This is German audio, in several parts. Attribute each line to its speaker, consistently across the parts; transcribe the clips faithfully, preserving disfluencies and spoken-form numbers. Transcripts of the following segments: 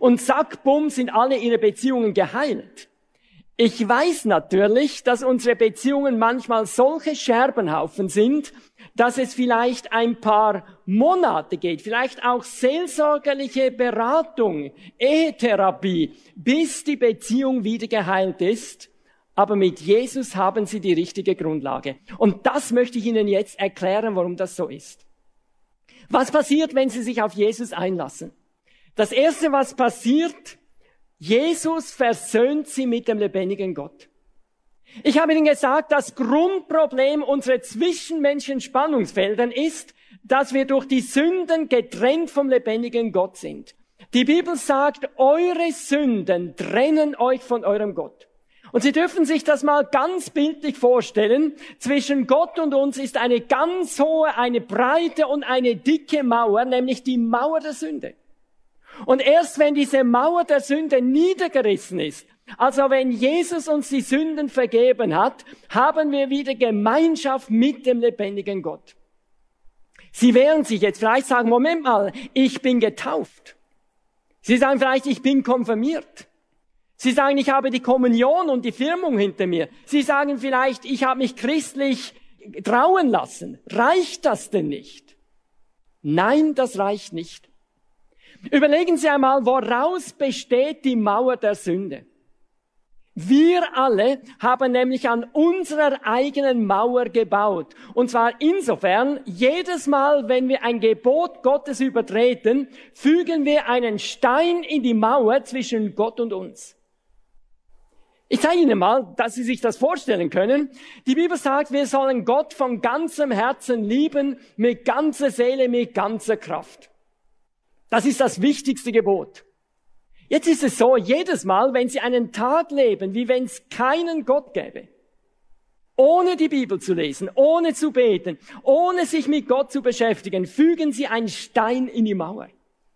Speaker 1: und zack, bumm, sind alle ihre Beziehungen geheilt. Ich weiß natürlich, dass unsere Beziehungen manchmal solche Scherbenhaufen sind, dass es vielleicht ein paar Monate geht, vielleicht auch seelsorgerliche Beratung, Ehetherapie, bis die Beziehung wieder geheilt ist. Aber mit Jesus haben sie die richtige Grundlage. Und das möchte ich Ihnen jetzt erklären, warum das so ist. Was passiert, wenn Sie sich auf Jesus einlassen? Das Erste, was passiert, Jesus versöhnt sie mit dem lebendigen Gott. Ich habe Ihnen gesagt, das Grundproblem unserer zwischenmenschlichen Spannungsfeldern ist, dass wir durch die Sünden getrennt vom lebendigen Gott sind. Die Bibel sagt, eure Sünden trennen euch von eurem Gott. Und Sie dürfen sich das mal ganz bildlich vorstellen. Zwischen Gott und uns ist eine ganz hohe, eine breite und eine dicke Mauer, nämlich die Mauer der Sünde. Und erst wenn diese Mauer der Sünde niedergerissen ist, also wenn Jesus uns die Sünden vergeben hat, haben wir wieder Gemeinschaft mit dem lebendigen Gott. Sie wehren sich jetzt vielleicht sagen, Moment mal, ich bin getauft. Sie sagen vielleicht, ich bin konfirmiert. Sie sagen, ich habe die Kommunion und die Firmung hinter mir. Sie sagen vielleicht, ich habe mich christlich trauen lassen. Reicht das denn nicht? Nein, das reicht nicht. Überlegen Sie einmal, woraus besteht die Mauer der Sünde? Wir alle haben nämlich an unserer eigenen Mauer gebaut. Und zwar insofern, jedes Mal, wenn wir ein Gebot Gottes übertreten, fügen wir einen Stein in die Mauer zwischen Gott und uns. Ich zeige Ihnen mal, dass Sie sich das vorstellen können. Die Bibel sagt, wir sollen Gott von ganzem Herzen lieben, mit ganzer Seele, mit ganzer Kraft. Das ist das wichtigste Gebot. Jetzt ist es so, jedes Mal, wenn Sie einen Tag leben, wie wenn es keinen Gott gäbe, ohne die Bibel zu lesen, ohne zu beten, ohne sich mit Gott zu beschäftigen, fügen Sie einen Stein in die Mauer.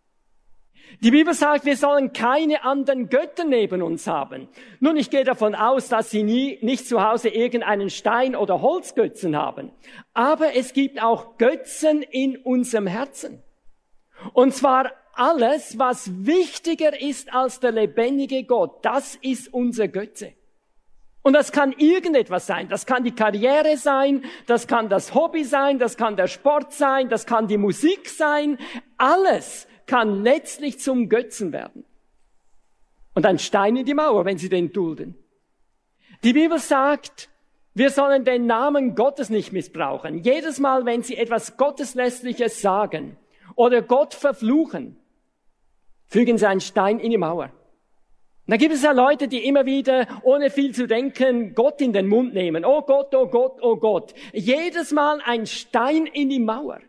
Speaker 1: Die Bibel sagt, wir sollen keine anderen Götter neben uns haben. Nun, ich gehe davon aus, dass Sie nie, nicht zu Hause irgendeinen Stein oder Holzgötzen haben. Aber es gibt auch Götzen in unserem Herzen. Und zwar alles, was wichtiger ist als der lebendige Gott, das ist unser Götze. Und das kann irgendetwas sein. Das kann die Karriere sein, das kann das Hobby sein, das kann der Sport sein, das kann die Musik sein. Alles kann letztlich zum Götzen werden. Und ein Stein in die Mauer, wenn Sie den dulden. Die Bibel sagt, wir sollen den Namen Gottes nicht missbrauchen. Jedes Mal, wenn Sie etwas Gotteslästerliches sagen oder Gott verfluchen, fügen Sie einen Stein in die Mauer. Und da gibt es ja Leute, die immer wieder, ohne viel zu denken, Gott in den Mund nehmen. Oh Gott, oh Gott, oh Gott. Jedes Mal ein Stein in die Mauer.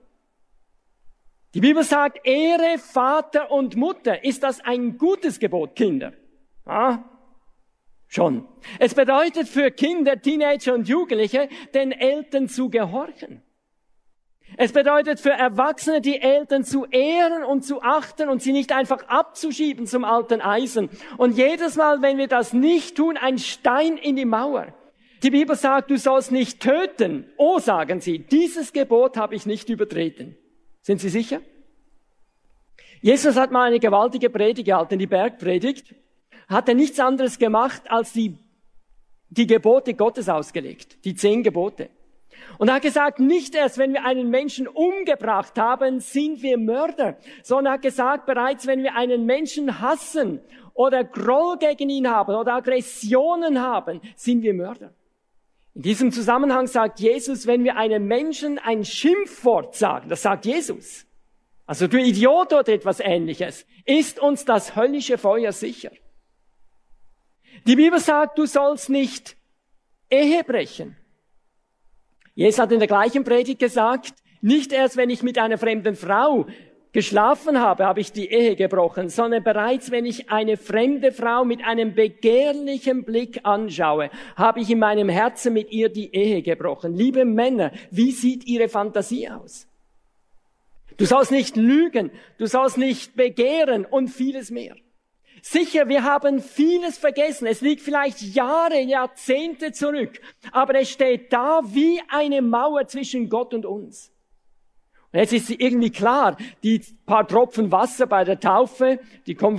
Speaker 1: Die Bibel sagt, Ehre Vater und Mutter. Ist das ein gutes Gebot, Kinder? Ah, schon. Es bedeutet für Kinder, Teenager und Jugendliche, den Eltern zu gehorchen. Es bedeutet für Erwachsene, die Eltern zu ehren und zu achten und sie nicht einfach abzuschieben zum alten Eisen. Und jedes Mal, wenn wir das nicht tun, ein Stein in die Mauer. Die Bibel sagt, du sollst nicht töten. Oh, sagen sie, dieses Gebot habe ich nicht übertreten. Sind Sie sicher? Jesus hat mal eine gewaltige Predigt gehalten, die Bergpredigt. Hat er nichts anderes gemacht, als die, die Gebote Gottes ausgelegt. Die zehn Gebote. Und er hat gesagt, nicht erst, wenn wir einen Menschen umgebracht haben, sind wir Mörder, sondern er hat gesagt, bereits wenn wir einen Menschen hassen oder Groll gegen ihn haben oder Aggressionen haben, sind wir Mörder. In diesem Zusammenhang sagt Jesus, wenn wir einem Menschen ein Schimpfwort sagen, das sagt Jesus, also du Idiot oder etwas Ähnliches, ist uns das höllische Feuer sicher. Die Bibel sagt, du sollst nicht Ehe brechen. Jesus hat in der gleichen Predigt gesagt, nicht erst, wenn ich mit einer fremden Frau geschlafen habe, habe ich die Ehe gebrochen, sondern bereits, wenn ich eine fremde Frau mit einem begehrlichen Blick anschaue, habe ich in meinem Herzen mit ihr die Ehe gebrochen. Liebe Männer, wie sieht Ihre Fantasie aus? Du sollst nicht lügen, du sollst nicht begehren und vieles mehr. Sicher, wir haben vieles vergessen. Es liegt vielleicht Jahre, Jahrzehnte zurück. Aber es steht da wie eine Mauer zwischen Gott und uns. Und jetzt ist irgendwie klar, die paar Tropfen Wasser bei der Taufe, die kommen